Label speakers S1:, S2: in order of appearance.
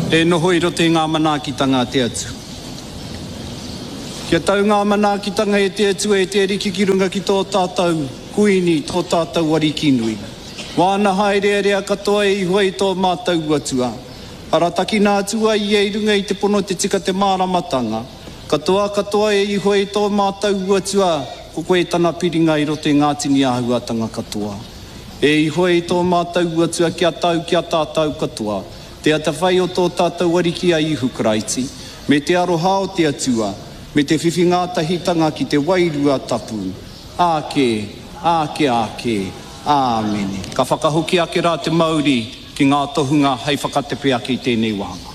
S1: E noho i rote ngā manaakitanga te atu. Kia tau ngā manaakitanga e te atu e te riki ki runga ki tō tātou kuini, tō tātou ariki nui. Wāna haere rea katoa e ihua i tō mātou atua. Arataki nā atua i e runga i te pono te tika te māramatanga. Katoa e ihua i tō mātou atua, ko koe tana piringa i rote Ngātini Āhuatanga katoa. E ihua i tō mātou atua kia tātou katoa. Te atawhai o tō tātou ariki a Ihu Karaiti, me te aroha o te atua, me te whiwhi ngātahitanga ki te wairua tapu. Āke, āmene. Ka whakahoki ake rā te Māori ki ngā tohunga hei whakatepe ake i tēnei wānga.